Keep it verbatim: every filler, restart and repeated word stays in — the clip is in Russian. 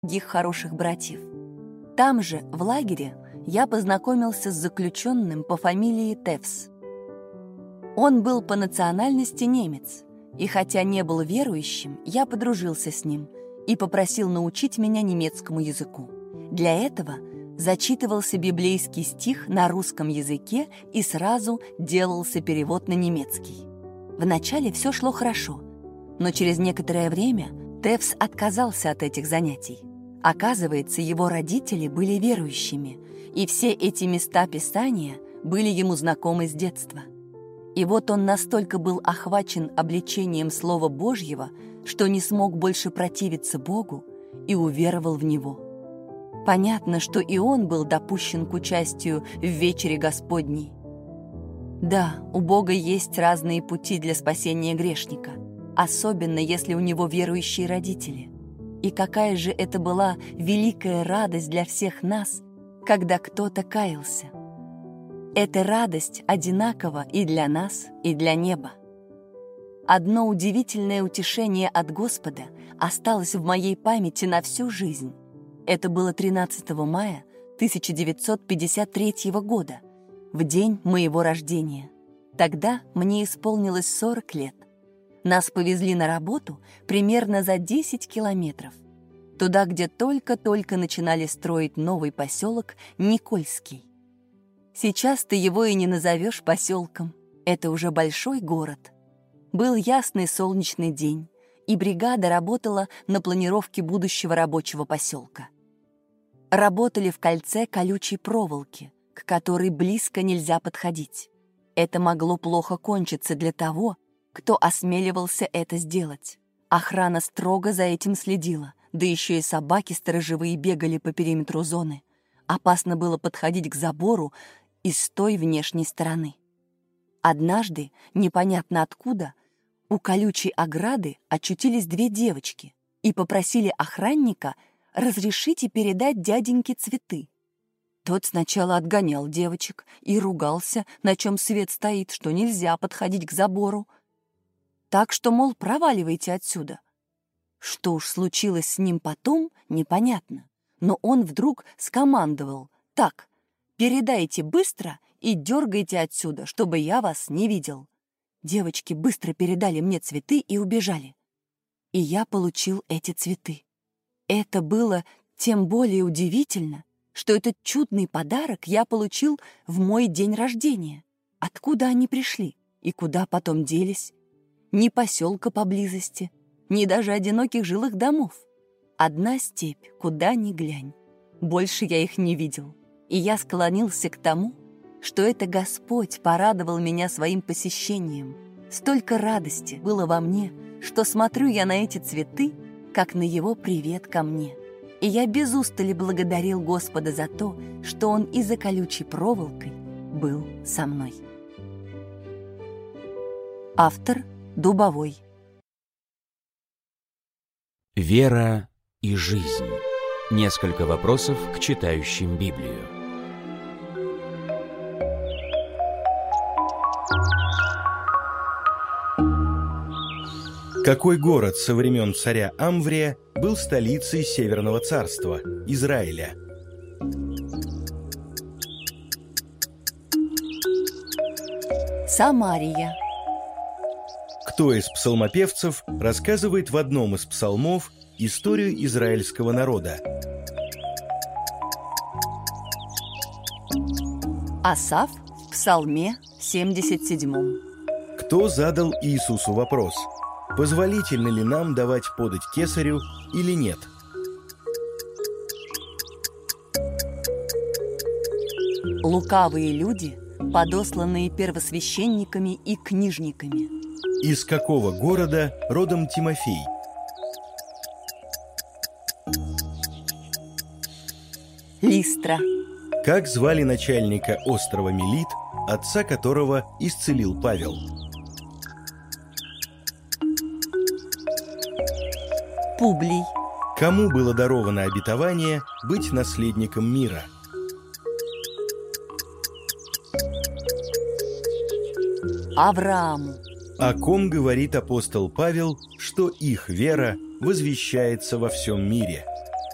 других хороших братьев. Там же, в лагере, я познакомился с заключенным по фамилии Тевс. Он был по национальности немец, и хотя не был верующим, я подружился с ним и попросил научить меня немецкому языку. Для этого зачитывался библейский стих на русском языке и сразу делался перевод на немецкий. Вначале все шло хорошо, но через некоторое время Тевс отказался от этих занятий. Оказывается, его родители были верующими, и все эти места Писания были ему знакомы с детства. И вот он настолько был охвачен обличением Слова Божьего, что не смог больше противиться Богу и уверовал в Него. Понятно, что и он был допущен к участию в вечере Господней. Да, у Бога есть разные пути для спасения грешника, особенно если у него верующие родители. И какая же это была великая радость для всех нас, когда кто-то каялся. Эта радость одинакова и для нас, и для неба. Одно удивительное утешение от Господа осталось в моей памяти на всю жизнь. Это было тринадцатого мая тысяча девятьсот пятьдесят третьего года, в день моего рождения. Тогда мне исполнилось сорок лет. Нас повезли на работу примерно за десять километров, туда, где только-только начинали строить новый поселок Никольский. Сейчас ты его и не назовешь поселком, это уже большой город. Был ясный солнечный день, и бригада работала на планировке будущего рабочего поселка. Работали в кольце колючей проволоки, к которой близко нельзя подходить. Это могло плохо кончиться для того, кто осмеливался это сделать. Охрана строго за этим следила, да еще и собаки сторожевые бегали по периметру зоны. Опасно было подходить к забору и с той внешней стороны. Однажды, непонятно откуда, у колючей ограды очутились две девочки и попросили охранника разрешить и передать дяденьке цветы. Тот сначала отгонял девочек и ругался, на чем свет стоит, что нельзя подходить к забору. Так что, мол, проваливайте отсюда. Что уж случилось с ним потом, непонятно. Но он вдруг скомандовал: «Так, передайте быстро и дергайте отсюда, чтобы я вас не видел». Девочки быстро передали мне цветы и убежали. И я получил эти цветы. Это было тем более удивительно, что этот чудный подарок я получил в мой день рождения. Откуда они пришли и куда потом делись? Ни поселка поблизости, ни даже одиноких жилых домов. Одна степь, куда ни глянь. Больше я их не видел. И я склонился к тому, что это Господь порадовал меня своим посещением. Столько радости было во мне, что смотрю я на эти цветы, как на Его привет ко мне. И я без устали благодарил Господа за то, что Он и за колючей проволокой был со мной. Автор Дубовой. Вера и жизнь. Несколько вопросов к читающим Библию. Какой город со времен царя Амврия был столицей Северного царства, Израиля? Самария. Кто из псалмопевцев рассказывает в одном из псалмов историю израильского народа? Асаф в псалме семьдесят седьмом. Кто задал Иисусу вопрос: позволительно ли нам давать подать кесарю или нет? Лукавые люди, подосланные первосвященниками и книжниками. Из какого города родом Тимофей? Листра. Как звали начальника острова Мелит, отца которого исцелил Павел? Публий. Кому было даровано обетование быть наследником мира? Аврааму. О ком говорит апостол Павел, что их вера возвещается во всем мире?